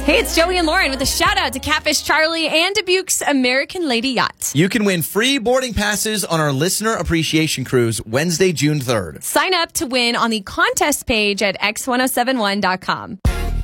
Hey, it's Joey and Lauren with a shout out to Catfish Charlie and Dubuque's American Lady Yacht. You can win free boarding passes on our listener appreciation cruise Wednesday, June 3rd. Sign up to win on the contest page at x1071.com.